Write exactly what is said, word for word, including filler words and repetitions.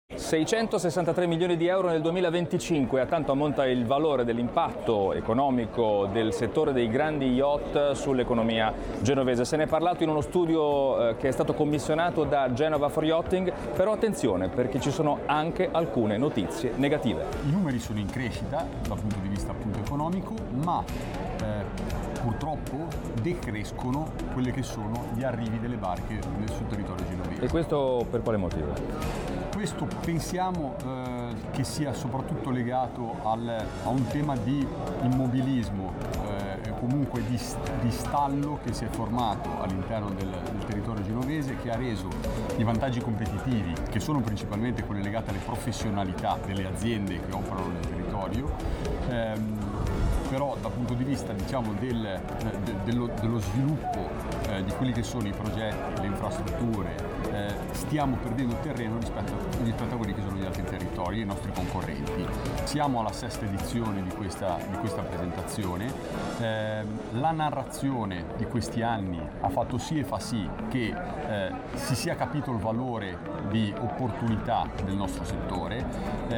seicentosessantatré milioni di euro nel duemilaventicinque, a tanto ammonta il valore dell'impatto economico del settore dei grandi yacht sull'economia genovese. Se ne è parlato in uno studio eh, che è stato commissionato da Genova for Yachting, però attenzione perché ci sono anche alcune notizie negative. I numeri sono in crescita dal punto di vista appunto economico, ma eh, purtroppo decrescono quelli che sono gli arrivi delle barche sul territorio genovese. E questo per quale motivo? Questo pensiamo eh, che sia soprattutto legato al, a un tema di immobilismo e eh, comunque di, di stallo che si è formato all'interno del, del territorio genovese, che ha reso i vantaggi competitivi, che sono principalmente quelli legati alle professionalità delle aziende che operano nel territorio, ehm, però dal punto di vista diciamo, del, de, dello, dello sviluppo eh, di quelli che sono i progetti, le infrastrutture, eh, stiamo perdendo terreno rispetto a, rispetto a quelli che sono gli altri territori, i nostri concorrenti. Siamo alla sesta edizione di questa, di questa presentazione. Eh, la narrazione di questi anni ha fatto sì e fa sì che eh, si sia capito il valore di opportunità del nostro settore. Eh,